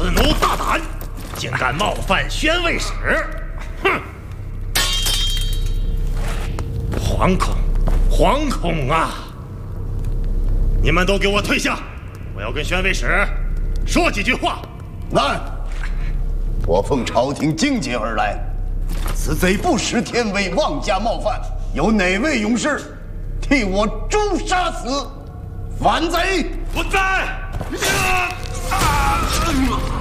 此奴大胆，竟敢冒犯宣慰使！哼！惶恐啊！你们都给我退下！我要跟宣慰使说几句话。 来，我奉朝廷境界而来，此贼不识天威，妄加冒犯，有哪位勇士替我诛杀此反贼？ 不在！